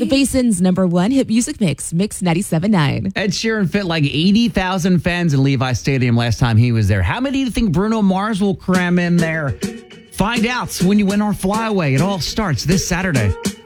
The Basin's #1 hit music mix, Mix 97.9. Ed Sheeran fit like 80,000 fans in Levi Stadium last time he was there. How many do you think Bruno Mars will cram in there? Find out when you win our flyaway. It all starts this Saturday.